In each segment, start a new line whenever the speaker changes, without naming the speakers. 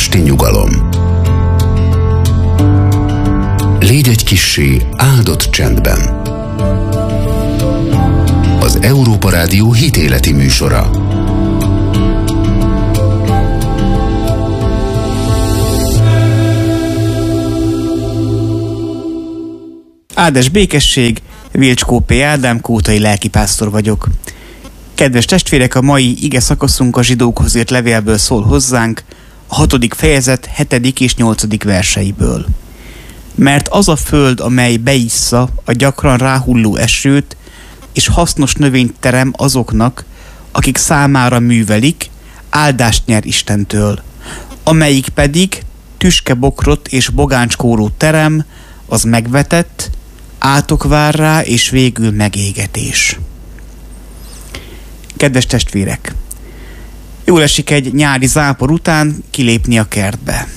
esti nyugalom. Légy egy kissé áldott csendben. Az Európa Rádió hitéleti műsora.
Áldás békesség, Vilcskó P. Ádám, kótai lelkipásztor vagyok. Kedves testvérek, a mai ige szakaszunk a zsidókhoz írt levélből szól hozzánk, a 6. fejezet 7. és 8. verseiből. Mert az a föld, amely beissza a gyakran ráhulló esőt, és hasznos növényt terem azoknak, akik számára művelik, áldást nyer Istentől, amelyik pedig tüskebokrot és bogáncskórót terem, az megvetett, átok vár rá, és végül megégetés. Kedves testvérek! Jól esik egy nyári zápor után kilépni a kertbe.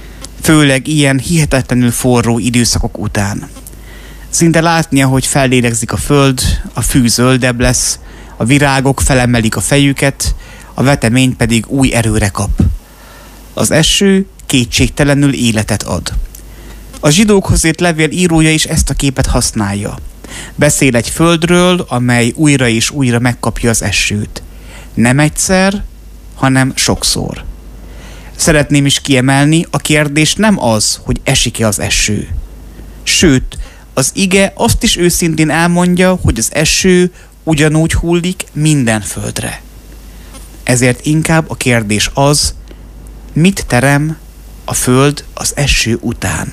Főleg ilyen hihetetlenül forró időszakok után. Szinte látnia, hogy fellélegzik a föld, a fű zöldebb lesz, a virágok felemelik a fejüket, a vetemény pedig új erőre kap. Az eső kétségtelenül életet ad. A zsidókhoz írt levél írója is ezt a képet használja. Beszél egy földről, amely újra és újra megkapja az esőt. Nem egyszer, hanem sokszor. Szeretném is kiemelni, a kérdés nem az, hogy esik-e az eső. Sőt, az ige azt is őszintén elmondja, hogy az eső ugyanúgy hullik minden földre. Ezért inkább a kérdés az, mit terem a föld az eső után.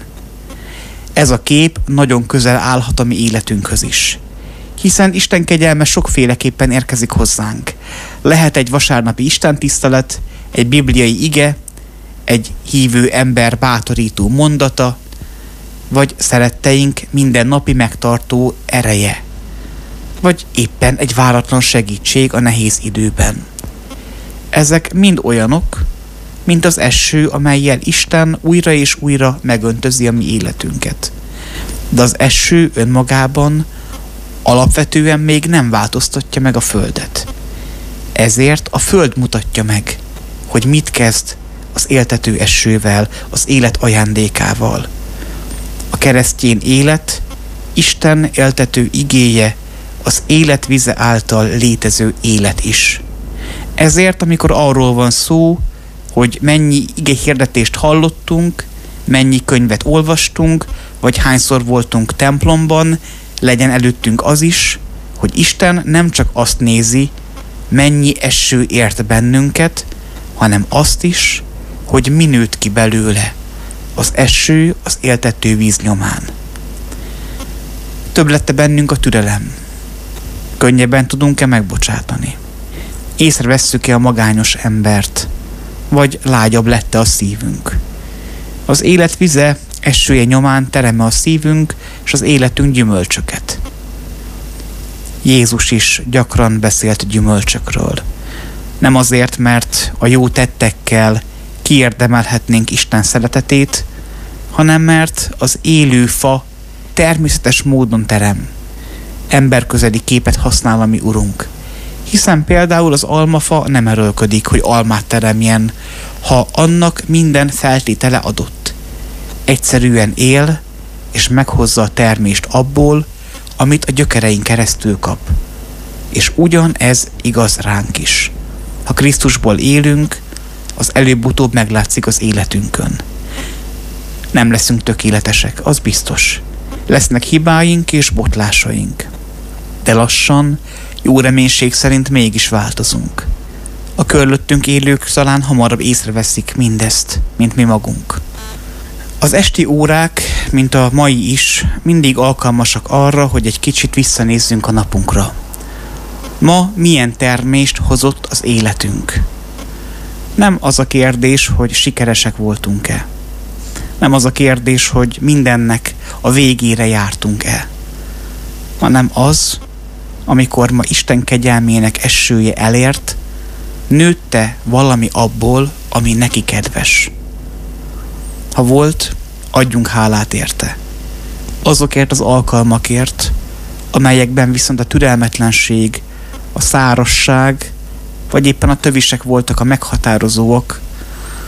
Ez a kép nagyon közel állhat a mi életünkhöz is. Hiszen Isten kegyelme sokféleképpen érkezik hozzánk. Lehet egy vasárnapi istentisztelet, egy bibliai ige, egy hívő ember bátorító mondata, vagy szeretteink mindennapi megtartó ereje, vagy éppen egy váratlan segítség a nehéz időben. Ezek mind olyanok, mint az eső, amellyel Isten újra és újra megöntözi a mi életünket. De az eső önmagában alapvetően még nem változtatja meg a földet. Ezért a föld mutatja meg, hogy mit kezd az éltető esővel, az élet ajándékával. A keresztény élet, Isten éltető igéje, az élet vize által létező élet is. Ezért, amikor arról van szó, hogy mennyi igehirdetést hallottunk, mennyi könyvet olvastunk, vagy hányszor voltunk templomban, legyen előttünk az is, hogy Isten nem csak azt nézi, mennyi eső ért bennünket, hanem azt is, hogy mi nőtt ki belőle az eső az éltető víz nyomán. Több lett bennünk a türelem. Könnyebben tudunk-e megbocsátani? Észrevesszük-e a magányos embert? Vagy lágyabb lett a szívünk? Az élet vize esője nyomán tereme a szívünk, és az életünk gyümölcsöket. Jézus is gyakran beszélt gyümölcsökről. Nem azért, mert a jó tettekkel kiérdemelhetnénk Isten szeretetét, hanem mert az élő fa természetes módon terem. Emberközeli képet használ a mi Urunk. Hiszen például az almafa nem erőlködik, hogy almát teremjen, ha annak minden feltétele adott. Egyszerűen él, és meghozza a termést abból, amit a gyökerein keresztül kap. És ugyanez igaz ránk is. Ha Krisztusból élünk, az előbb-utóbb meglátszik az életünkön. Nem leszünk tökéletesek, az biztos. Lesznek hibáink és botlásaink. De lassan, jó reménység szerint mégis változunk. A körülöttünk élők talán hamarabb észreveszik mindezt, mint mi magunk. Az esti órák, mint a mai is, mindig alkalmasak arra, hogy egy kicsit visszanézzünk a napunkra. Ma milyen termést hozott az életünk? Nem az a kérdés, hogy sikeresek voltunk-e. Nem az a kérdés, hogy mindennek a végére jártunk-e. Hanem az, amikor ma Isten kegyelmének esője elért, nőtte valami abból, ami neki kedves. Ha volt, adjunk hálát érte. Azokért az alkalmakért, amelyekben viszont a türelmetlenség, a szárazság, vagy éppen a tövisek voltak a meghatározóak,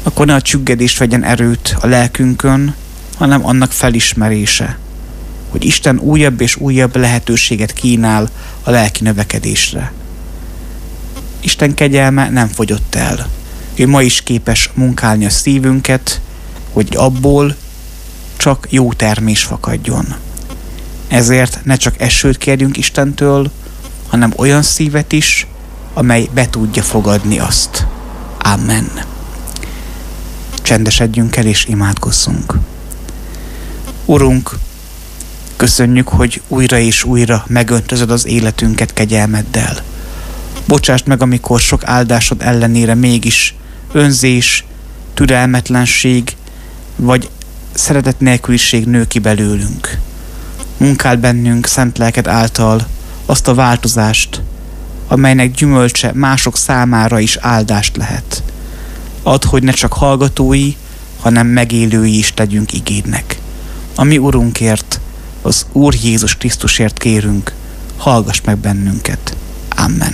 akkor ne a csüggedés vegyen erőt a lelkünkön, hanem annak felismerése, hogy Isten újabb és újabb lehetőséget kínál a lelki növekedésre. Isten kegyelme nem fogyott el. Ő ma is képes munkálni a szívünket, hogy abból csak jó termés fakadjon. Ezért ne csak esőt kérjünk Istentől, hanem olyan szívet is, amely be tudja fogadni azt. Amen. Csendesedjünk el és imádkozzunk. Urunk, köszönjük, hogy újra és újra megöntözöd az életünket kegyelmeddel. Bocsásd meg, amikor sok áldásod ellenére mégis önzés, türelmetlenség vagy szeretet nélküliség nő ki belőlünk. Munkáld bennünk szent lelked által azt a változást, amelynek gyümölcse mások számára is áldást lehet. Add, hogy ne csak hallgatói, hanem megélői is legyünk igédnek. A mi Urunkért, az Úr Jézus Krisztusért kérünk, hallgass meg bennünket. Amen.